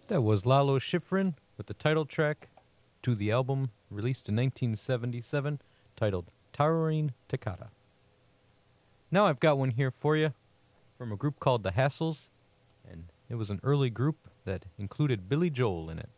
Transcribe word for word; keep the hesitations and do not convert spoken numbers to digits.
That was Lalo Schifrin with the title track to the album released in nineteen seventy-seven titled Towering Toccata. Now I've got one here for you from a group called The Hassles, and it was an early group that included Billy Joel in it.